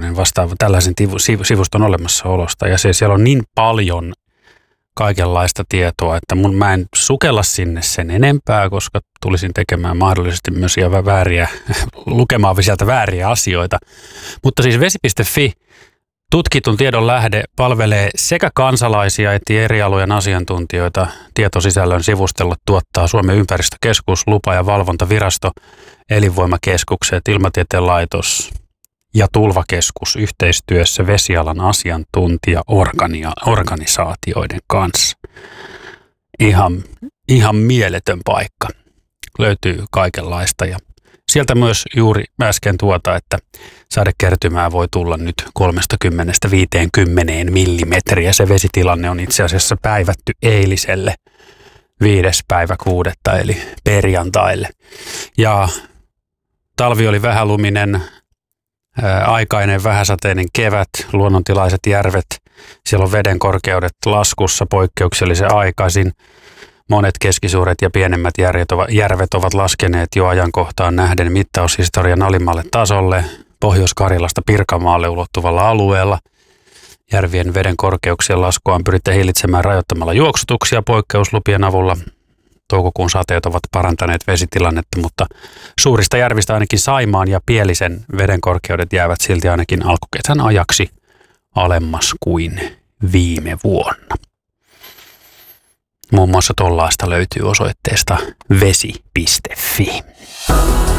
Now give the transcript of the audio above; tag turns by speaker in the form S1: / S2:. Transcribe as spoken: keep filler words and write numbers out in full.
S1: Paananen vastaava tällaisen sivuston olemassaolosta. Ja se, siellä on niin paljon kaikenlaista tietoa, että mun mä en sukella sinne sen enempää, koska tulisin tekemään mahdollisesti myös vääriä, lukemaan sieltä vääriä asioita. Mutta siis vesi piste fi, tutkitun tiedon lähde, palvelee sekä kansalaisia että eri alojen asiantuntijoita. Tietosisällön sivustella tuottaa Suomen ympäristökeskus, lupa- ja valvontavirasto, elinvoimakeskukset, ilmatieteen laitos ja tulvakeskus yhteistyössä vesialan asiantuntijaorganisaatioiden kanssa. Ihan, ihan mieletön paikka. Löytyy kaikenlaista ja sieltä myös juuri äsken tuota, että sadekertymää voi tulla nyt kolmekymmentä viisikymmentä millimetriä. Se vesitilanne on itse asiassa päivätty eiliselle viides päivä kuudetta eli perjantaille. Ja talvi oli vähäluminen, ää, aikainen vähäsateinen kevät, luonnontilaiset järvet. Siellä on veden korkeudet laskussa poikkeuksellisen aikaisin. Monet keskisuuret ja pienemmät järvet ovat laskeneet jo ajankohtaan nähden mittaushistorian alimmalle tasolle Pohjois-Karjalasta Pirkanmaalle ulottuvalla alueella. Järvien veden korkeuksien laskua on pyritty hillitsemään rajoittamalla juoksutuksia poikkeuslupien avulla. Toukokuun sateet ovat parantaneet vesitilannetta, mutta suurista järvistä ainakin Saimaan ja Pielisen veden korkeudet jäävät silti ainakin alkukesän ajaksi alemmas kuin viime vuonna. Muun muassa tollaista löytyy osoitteesta vesi piste fi.